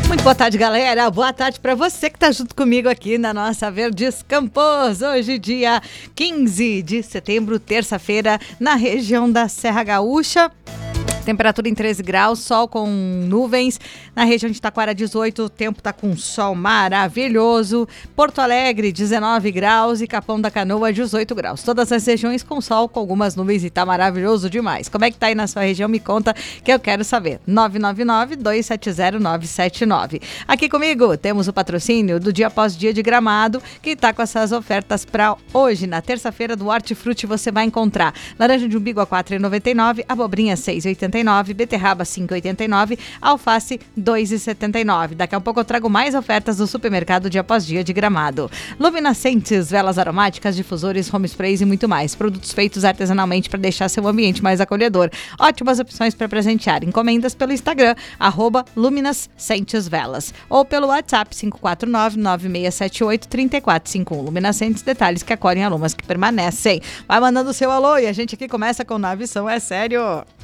Muito boa tarde, galera. Boa tarde para você que está junto comigo aqui na nossa Verdes Campos. Hoje, dia 15 de setembro, terça-feira, na região da Serra Gaúcha. Temperatura em 13 graus, sol com nuvens. Na região de Taquara, 18, o tempo tá com sol maravilhoso. Porto Alegre, 19 graus e Capão da Canoa, 18 graus. Todas as regiões com sol, com algumas nuvens e tá maravilhoso demais. Como é que tá aí na sua região? Me conta que eu quero saber. 999-270-979. Aqui comigo temos o patrocínio do Dia Após Dia de Gramado, que tá com essas ofertas para hoje. Na terça-feira do Hortifruti você vai encontrar laranja de umbigo a R$ 4,99, abobrinha 6,89, beterraba 5,89, alface 2,79. Daqui a pouco eu trago mais ofertas do supermercado Dia Após Dia de Gramado. Luminescentes, velas aromáticas, difusores, home sprays e muito mais. Produtos feitos artesanalmente para deixar seu ambiente mais acolhedor. Ótimas opções para presentear. Encomendas pelo Instagram, @luminescentesvelas, ou pelo WhatsApp 549-9678-3451. Luminescentes, detalhes que acolhem alumas que permanecem. Vai mandando o seu alô e a gente aqui começa com Navição é Sério.